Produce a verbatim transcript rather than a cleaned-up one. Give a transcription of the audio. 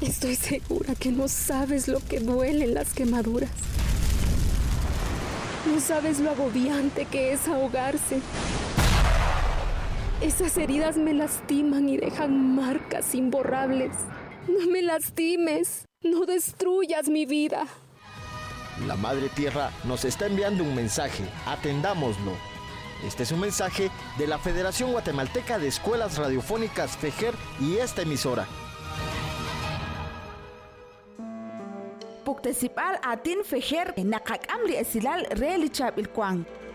Estoy segura que no sabes lo que duelen las quemaduras. No sabes lo agobiante que es ahogarse. Esas heridas me lastiman y dejan marcas imborrables. No me lastimes, no destruyas mi vida. La Madre Tierra nos está enviando un mensaje, atendámoslo. Este es un mensaje de la Federación Guatemalteca de Escuelas Radiofónicas FEJER y esta emisora. Puktesipal atin FEJER nakak amri esilal realichab ilkwang.